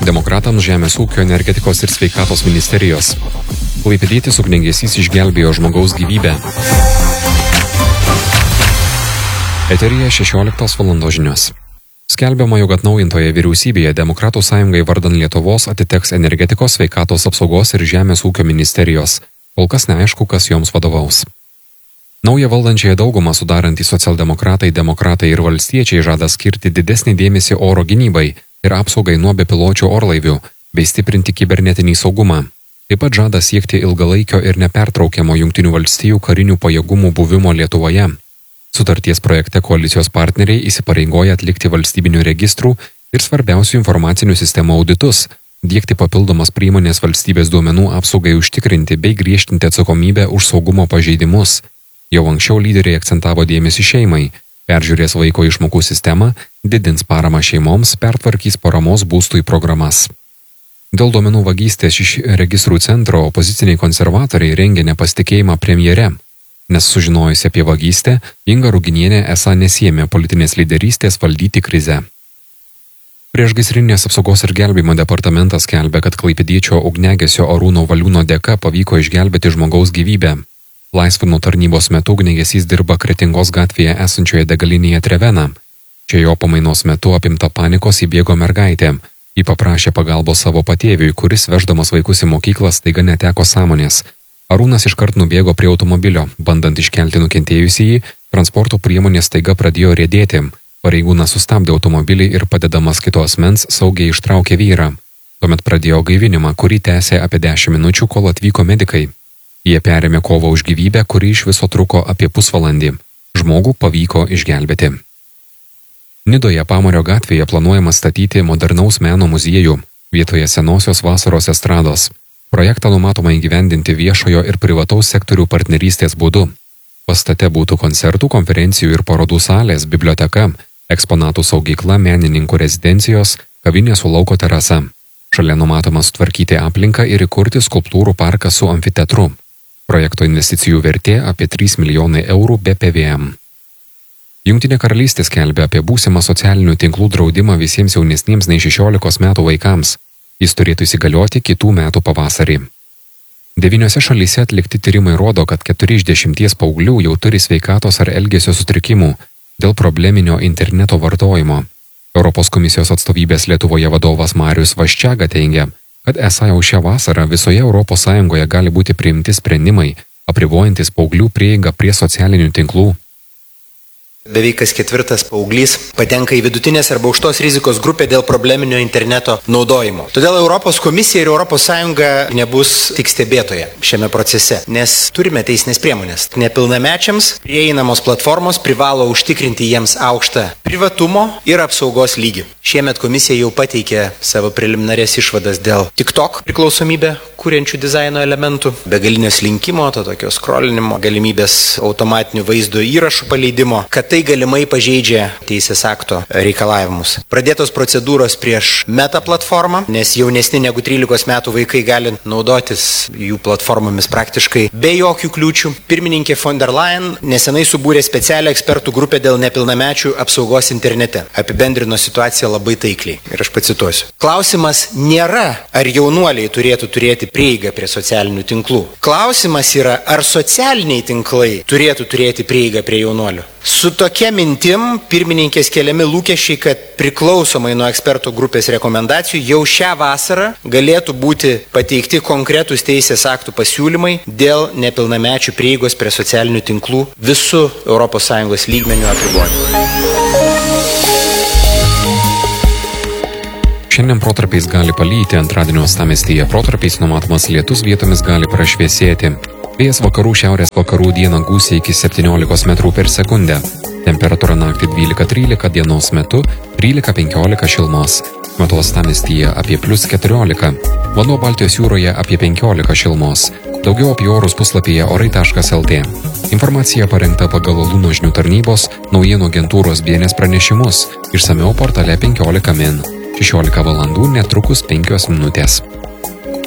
Demokratams žemės ūkio, energetikos ir sveikatos ministerijos. Klaipėdietis ugniagesys išgelbėjo žmogaus gyvybę. Eteryje 16 valandos žinios. Skelbiama, jog atnaujintoje vyriausybėje Demokratų sąjungai vardan Lietuvos atiteks energetikos, sveikatos apsaugos ir žemės ūkio ministerijos. Kol kas neaišku, kas joms vadovaus. Naują valdančiąją daugumą sudarantys socialdemokratai, demokratai ir valstiečiai žada skirti didesnį dėmesį oro gynybai ir apsaugai nuo bepiločių orlaivių, bei stiprinti kibernetinį saugumą. Taip pat žada siekti ilgalaikio ir nepertraukiamo Jungtinių valstijų karinių pajėgumų buvimo Lietuvoje. Sutarties projekte koalicijos partneriai įsipareigoja atlikti valstybinių registrų ir svarbiausių informacinių sistemų auditus, diegti papildomas priemonės valstybės duomenų apsaugai užtikrinti bei griežtinti atsakomybę už saugumo pažeidimus. Jau anksčiau lyderiai akcentavo dėmesį šeimai, peržiūrės vaiko išmokų sistemą, didins paramą šeimoms, pertvarkys paramos būstui programas. Dėl duomenų vagystės iš registrų centro opoziciniai konservatoriai rengia nepasitikėjimą premjere, nes sužinojusi apie vagystę, Inga Ruginienė esą nesiėmė politinės lyderystės valdyti krizę. Priešgaisrinės apsaugos ir gelbėjimo departamentas skelbia, kad klaipėdiečio ugniagesio Arūno Valiūno dėka pavyko išgelbėti žmogaus gyvybę. Laisvino tarnybos metu ugniagesys dirba Kretingos gatvėje esančioje degalinėje Trevena. Čia jo pamainos metu apimta panikos įbėgo mergaitė. Ji paprašė pagalbos savo patėviui, kuris veždamas vaikus į mokyklą staiga neteko sąmonės. Arūnas iškart nubėgo prie automobilio. Bandant iškelti nukentėjusįjį, transporto priemonė staiga pradėjo riedėti. Pareigūnas sustabdė automobilį ir padedamas kito asmens saugiai ištraukė vyrą. Tuomet pradėjo gaivinimą, kurį tęsė apie 10 minučių, kol atvyko medikai. Jie perėmė kovą už gyvybę, kuri iš viso truko apie pusvalandį. Žmogų pavyko išgelbėti. Nidoje Pamario gatvėje planuojama statyti modernaus meno muziejų vietoje senosios vasaros estrados. Projektą numatoma įgyvendinti viešojo ir privataus sektorių partnerystės būdu. Pastate būtų koncertų, konferencijų ir parodų salės, biblioteka, eksponatų saugykla, menininkų rezidencijos, kavinė su lauko terasa. Šalia numatoma sutvarkyti aplinką ir įkurti skulptūrų parką su amfiteatru. Projekto investicijų vertė apie 3 milijonai eurų be PVM. Jungtinė karalystė skelbia apie būsimą socialinių tinklų draudimą visiems jaunesniems nei 16 metų vaikams. Jis turėtų įsigalioti kitų metų pavasarį. 9 šalyse atlikti tyrimai rodo, kad 4 iš 10 paauglių jau turi sveikatos ar elgesio sutrikimų dėl probleminio interneto vartojimo. Europos komisijos atstovybės Lietuvoje vadovas Marius Vaščiaga teigia, kad esą jau šią vasarą visoje Europos Sąjungoje gali būti priimti sprendimai, apribojantis paauglių prieigą prie socialinių tinklų. Beveik kas 4 paauglys patenka į vidutinės arba aukštos rizikos grupę dėl probleminio interneto naudojimo. Todėl Europos komisija ir Europos Sąjunga nebus tik stebėtoja šiame procese, nes turime teisinės priemonės. Nepilnamečiams prieinamos platformos privalo užtikrinti jiems aukštą privatumo ir apsaugos lygį. Šiemet komisija jau pateikė savo preliminarės išvadas dėl TikTok priklausomybę kuriančių dizaino elementų, begalinės linkimo, to tokio scrollinimo, galimybės automatinių vaizdo įrašų paleidimo, kad tai galimai pažeidžia teisės akto reikalavimus. Pradėtos procedūros prieš Meta platformą, nes jaunesni negu 13 metų vaikai gali naudotis jų platformomis praktiškai be jokių kliūčių. Pirmininkė von der Leyen nesenai subūrė specialią ekspertų grupę dėl nepilnamečių apsaugos internete. Apibendrino situaciją labai taikliai. Ir aš pacituosiu. Klausimas nėra, ar jaunuoliai turėtų turėti prieigą prie socialinių tinklų. Klausimas yra, ar socialiniai tinklai turėtų turėti prieigą prie jaunuolių. Su tokia mintim pirmininkės keliami lūkesčiai, kad priklausomai nuo ekspertų grupės rekomendacijų jau šią vasarą galėtų būti pateikti konkretūs teisės aktų pasiūlymai dėl nepilnamečių prieigos prie socialinių tinklų visų ES lygmenių apribojimų. Šiandien protarpiais gali palyti, antradienio uostamiestyje protarpiais numatomas lietus, vietomis gali prašviesėti. Vėjas vakarų šiaurės vakarų dieną gūsiai iki 17 metrų per sekundę. Temperatūra naktį 12-13, dienos metu 13-15 šilumos. Metu uostamiestyje apie +14. Vanduo Baltijos jūroje apie 15 šilumos. Daugiau apie orus puslapyje orai.lt. Informacija parengta pagal Luno žinių tarnybos naujienų agentūros BNS pranešimus. Išsamiau portale 15 min. 16 valandų netrukus 5 minutės.